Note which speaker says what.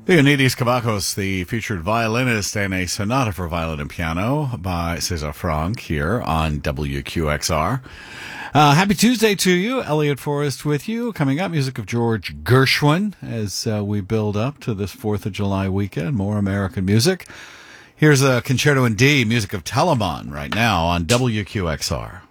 Speaker 1: Leonidas Kavakos, the featured violinist, and a sonata for violin and piano by César Franck here on WQXR. Happy Tuesday to you. Elliot Forrest with you. Coming up, music of George Gershwin as we build up to this 4th of July weekend. More American music. Here's a concerto in D, music of Telemann right now on WQXR.